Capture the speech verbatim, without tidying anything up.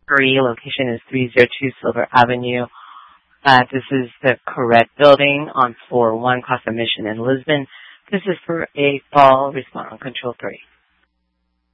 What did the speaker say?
three. Location is three oh two Silver Avenue. Uh, this is the correct building on floor one, Casa Mission in Lisbon. This is for a fall. Respond on control three.